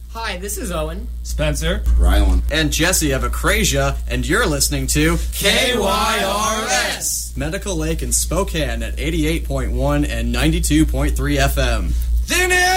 Hi, this is Owen. Spencer. Rylan. And Jesse of Acrasia, and you're listening to KYRS! Medical Lake in Spokane at 88.1 and 92.3 FM. Thin air!